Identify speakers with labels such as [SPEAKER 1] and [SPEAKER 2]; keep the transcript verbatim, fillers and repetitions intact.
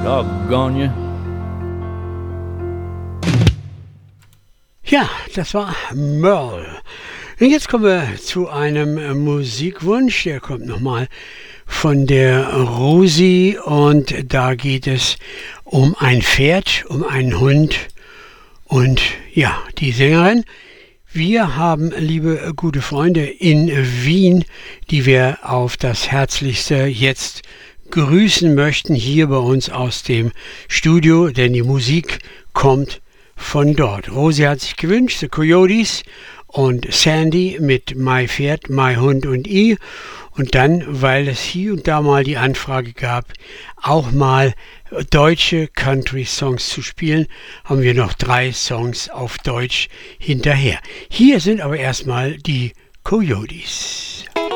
[SPEAKER 1] Doggone you.
[SPEAKER 2] Ja, das war Merle. Und jetzt kommen wir zu einem Musikwunsch, der kommt nochmal von der Rosi und da geht es um ein Pferd, um einen Hund und ja, die Sängerin. Wir haben, liebe gute Freunde in Wien, die wir auf das Herzlichste jetzt grüßen möchten, hier bei uns aus dem Studio, denn die Musik kommt von dort. Rosi hat sich gewünscht, The Coyotes und Sandy mit My Pferd, My Hund und I. Und dann, weil es hier und da mal die Anfrage gab, auch mal deutsche Country-Songs zu spielen, haben wir noch drei Songs auf Deutsch hinterher. Hier sind aber erstmal die Coyotes.